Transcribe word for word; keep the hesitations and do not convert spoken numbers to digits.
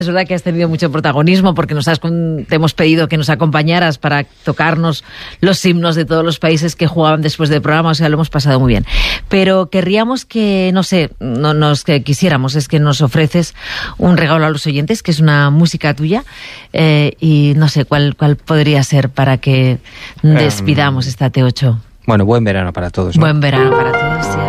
Es verdad que has tenido mucho protagonismo porque nos has, te hemos pedido que nos acompañaras para tocarnos los himnos de todos los países que jugaban después del programa, o sea, lo hemos pasado muy bien. Pero querríamos que, no sé, no nos que quisiéramos, es que nos ofreces un regalo a los oyentes, que es una música tuya, eh, y no sé cuál, cuál podría ser para que despidamos um, esta T ocho. Bueno, buen verano para todos, ¿no? Buen verano para todos, sí.